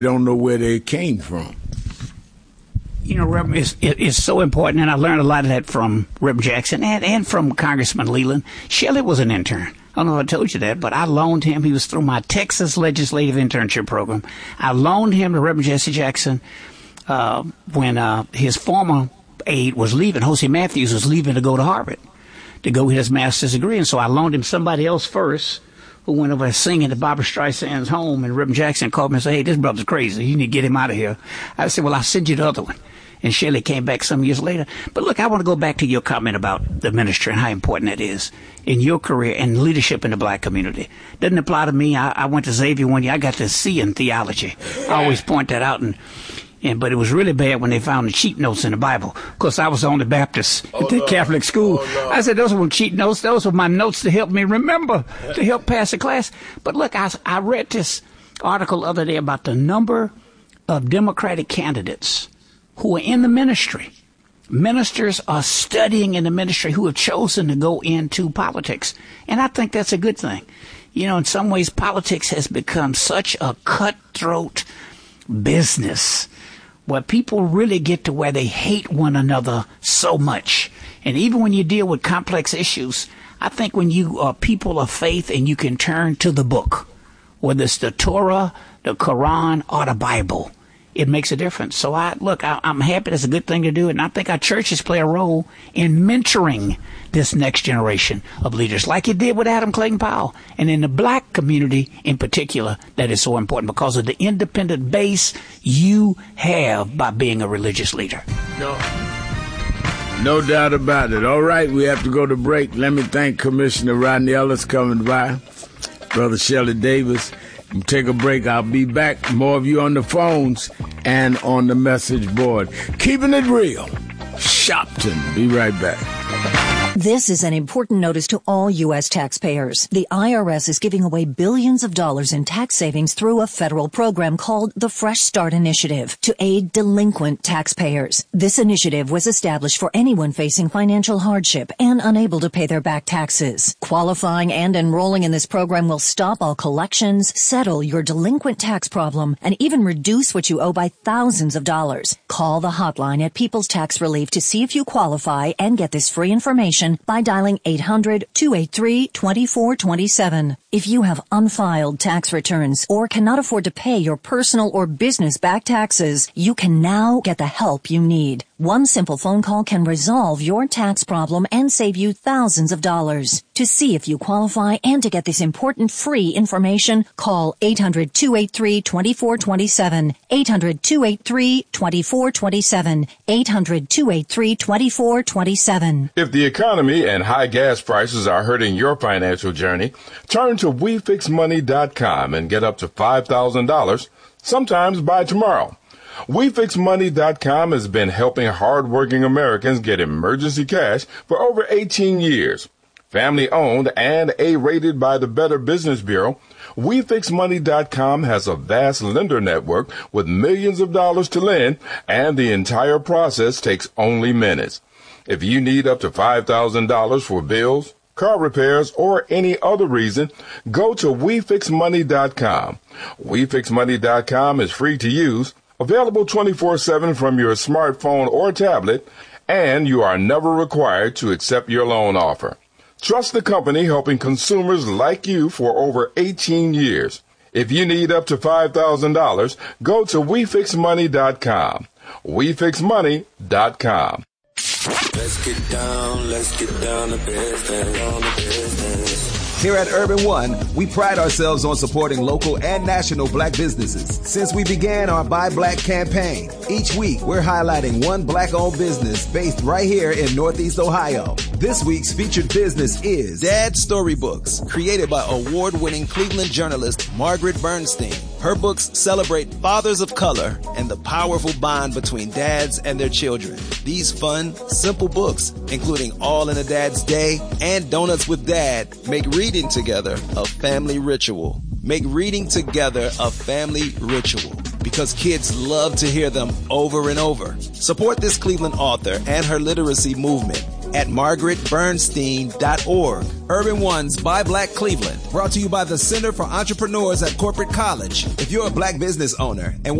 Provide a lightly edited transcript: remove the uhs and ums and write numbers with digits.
don't know where they came from. You know, Reverend, it's so important, and I learned a lot of that from Reverend Jackson and from Congressman Leland. Shelley was an intern. I don't know if I told you that, but I loaned him. He was through my Texas Legislative Internship Program. I loaned him to Reverend Jesse Jackson when his former aide was leaving. Jose Matthews was leaving to go to Harvard to go get his master's degree. And so I loaned him somebody else first who went over singing at Barbara Streisand's home. And Reverend Jackson called me and said, "Hey, this brother's crazy. You need to get him out of here." I said, "Well, I'll send you the other one." And Shelley came back some years later. But look, I want to go back to your comment about the ministry and how important that is in your career and leadership in the black community. Doesn't apply to me. I went to Xavier one year. I got to C in theology. I always point that out. But it was really bad when they found the cheat notes in the Bible. Of course, I was on the Baptist at the Catholic school. I said, those were cheat notes. Those were my notes to help me remember, to help pass the class. But look, I read this article the other day about the number of Democratic candidates who are in the ministry. Ministers are studying in the ministry who have chosen to go into politics. And I think that's a good thing. You know, in some ways, politics has become such a cutthroat business where people really get to where they hate one another so much. And even when you deal with complex issues, I think when you are people of faith and you can turn to the book, whether it's the Torah, the Quran, or the Bible, it makes a difference. So I'm happy. That's a good thing to do. And I think our churches play a role in mentoring this next generation of leaders, like it did with Adam Clayton Powell. And in the black community in particular, that is so important because of the independent base you have by being a religious leader. No doubt about it. All right, we have to go to break. Let me thank Commissioner Rodney Ellis coming by, Brother Shelley Davis. Take a break. I'll be back. More of you on the phones and on the message board. Keeping it real. Shopton. Be right back. This is an important notice to all U.S. taxpayers. The IRS is giving away billions of dollars in tax savings through a federal program called the Fresh Start Initiative to aid delinquent taxpayers. This initiative was established for anyone facing financial hardship and unable to pay their back taxes. Qualifying and enrolling in this program will stop all collections, settle your delinquent tax problem, and even reduce what you owe by thousands of dollars. Call the hotline at People's Tax Relief to see if you qualify and get this free information by dialing 800-283-2427. If you have unfiled tax returns or cannot afford to pay your personal or business back taxes, you can now get the help you need. One simple phone call can resolve your tax problem and save you thousands of dollars. To see if you qualify and to get this important free information, call 800-283-2427. 800-283-2427. 800-283-2427. If the economy and high gas prices are hurting your financial journey, turn to WeFixMoney.com and get up to $5,000, sometimes by tomorrow. WeFixMoney.com has been helping hardworking Americans get emergency cash for over 18 years. Family owned and A-rated by the Better Business Bureau, WeFixMoney.com has a vast lender network with millions of dollars to lend, and the entire process takes only minutes. If you need up to $5,000 for bills, car repairs, or any other reason, go to WeFixMoney.com. WeFixMoney.com is free to use, available 24/7 from your smartphone or tablet, and you are never required to accept your loan offer. Trust the company helping consumers like you for over 18 years. If you need up to $5,000, go to WeFixMoney.com. WeFixMoney.com. Let's get down to business. Here at Urban One, we pride ourselves on supporting local and national black businesses. Since we began our Buy Black campaign, each week we're highlighting one black-owned business based right here in Northeast Ohio. This week's featured business is Dad Storybooks, created by award-winning Cleveland journalist Margaret Bernstein. Her books celebrate fathers of color and the powerful bond between dads and their children. These fun, simple books, including All in a Dad's Day and Donuts with Dad, make reading together a family ritual. Make reading together a family ritual because kids love to hear them over and over. Support this Cleveland author and her literacy movement. at margaretbernstein.org. Urban One's Buy Black Cleveland, brought to you by the Center for Entrepreneurs at Corporate College. If you're a black business owner and